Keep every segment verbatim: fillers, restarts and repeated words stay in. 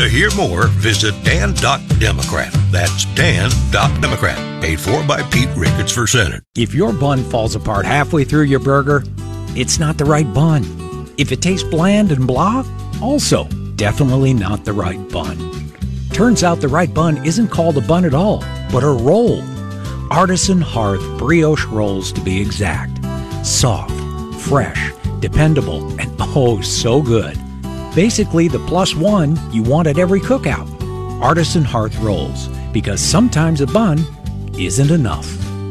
To hear more, visit dan dot democrat. That's dan dot democrat. Paid for by Pete Ricketts for Senate. If your bun falls apart halfway through your burger, it's not the right bun. If it tastes bland and blah, also definitely not the right bun. Turns out the right bun isn't called a bun at all, but a roll. Artisan Hearth brioche rolls, to be exact. Soft, fresh, dependable, and oh so good. Basically the plus one you want at every cookout. Artisan Hearth rolls, because sometimes a bun isn't enough.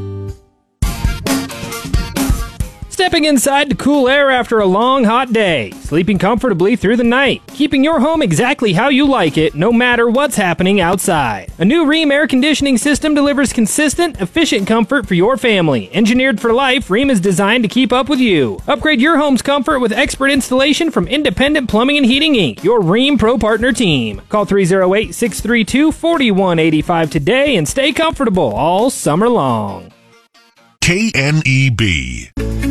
Stepping inside to cool air after a long, hot day. Sleeping comfortably through the night. Keeping your home exactly how you like it, no matter what's happening outside. A new Rheem air conditioning system delivers consistent, efficient comfort for your family. Engineered for life, Rheem is designed to keep up with you. Upgrade your home's comfort with expert installation from Independent Plumbing and Heating Incorporated, your Rheem Pro Partner team. Call three oh eight, six three two, four one eight five today and stay comfortable all summer long. K N E B.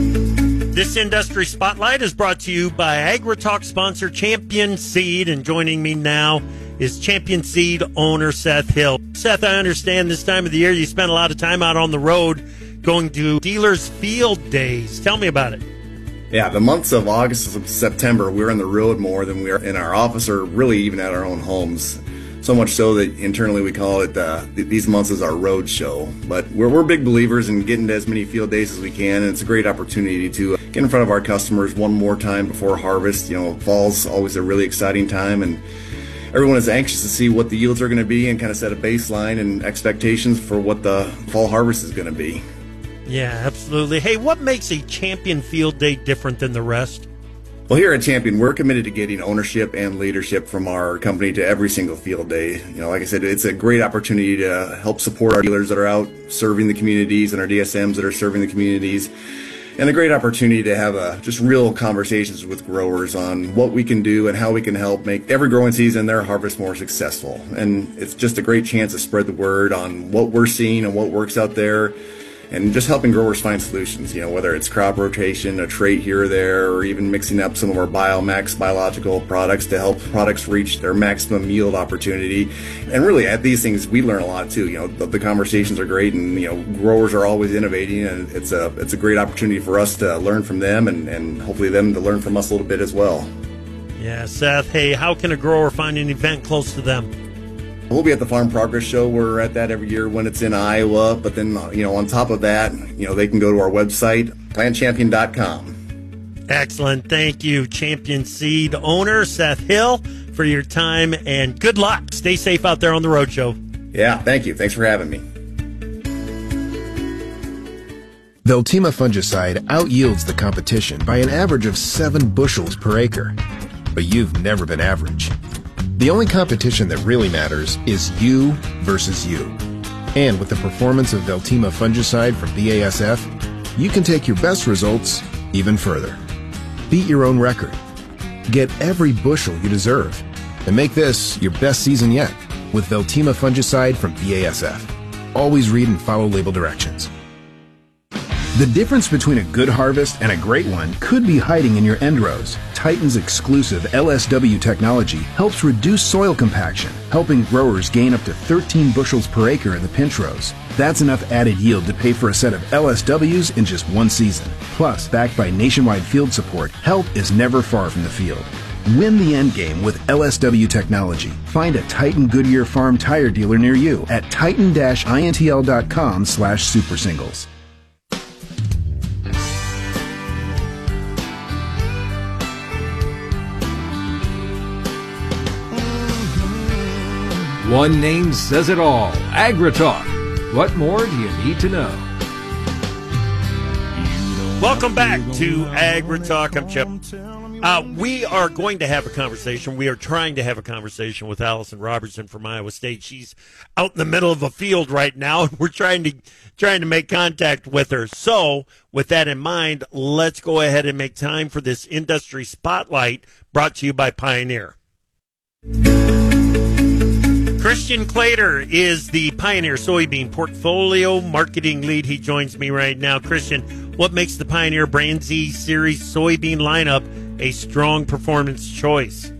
This Industry Spotlight is brought to you by AgriTalk sponsor Champion Seed, and joining me now is Champion Seed owner Seth Hill. Seth, I understand this time of the year you spend a lot of time out on the road going to dealers' field days. Tell me about it. Yeah, the months of August and September, we're on the road more than we're in our office or really even at our own homes. So much so that internally we call it, uh, these months is our road show. But we're, we're big believers in getting to as many field days as we can, and it's a great opportunity to get in front of our customers one more time before harvest. You know, fall's always a really exciting time, and everyone is anxious to see what the yields are going to be and kind of set a baseline and expectations for what the fall harvest is going to be. Yeah, absolutely. Hey, what makes a Champion Field Day different than the rest? Well, here at Champion, we're committed to getting ownership and leadership from our company to every single field day. You know, like I said, it's a great opportunity to help support our dealers that are out serving the communities and our D S Ms that are serving the communities. And a great opportunity to have a, just real conversations with growers on what we can do and how we can help make every growing season their harvest more successful. And it's just a great chance to spread the word on what we're seeing and what works out there, and just helping growers find solutions, you know, whether it's crop rotation, a trait here or there, or even mixing up some of our Biomax biological products to help products reach their maximum yield opportunity. And really, at these things, we learn a lot too. You know, the, the conversations are great, and, you know, growers are always innovating, and it's a it's a great opportunity for us to learn from them, and, and hopefully them to learn from us a little bit as well. Yeah, Seth, hey, how can a grower find an event close to them? We'll be at the Farm Progress Show. We're at that every year when it's in Iowa. But then, you know, on top of that, you know, they can go to our website, plant champion dot com. Excellent. Thank you, Champion Seed owner Seth Hill, for your time, and good luck. Stay safe out there on the road show. Yeah, thank you. Thanks for having me. Veltima fungicide outyields the competition by an average of seven bushels per acre. But you've never been average. The only competition that really matters is you versus you. And with the performance of Veltima fungicide from B A S F, you can take your best results even further. Beat your own record. Get every bushel you deserve. And make this your best season yet with Veltima fungicide from B A S F. Always read and follow label directions. The difference between a good harvest and a great one could be hiding in your end rows. Titan's exclusive L S W technology helps reduce soil compaction, helping growers gain up to thirteen bushels per acre in the pinch rows. That's enough added yield to pay for a set of L S Ws in just one season. Plus, backed by nationwide field support, help is never far from the field. Win the end game with L S W technology. Find a Titan Goodyear Farm tire dealer near you at titan dash intl dot com slash super singles. One name says it all. AgriTalk. What more do you need to know? Welcome back to AgriTalk. I'm Chip. Uh, we are going to have a conversation. We are trying to have a conversation with Allison Robertson from Iowa State. She's out in the middle of a field right now, and we're trying to trying to make contact with her. So, with that in mind, let's go ahead and make time for this Industry Spotlight brought to you by Pioneer. Christian Clater is the Pioneer Soybean Portfolio Marketing Lead. He joins me right now. Christian, what makes the Pioneer Brand Z Series soybean lineup a strong performance choice?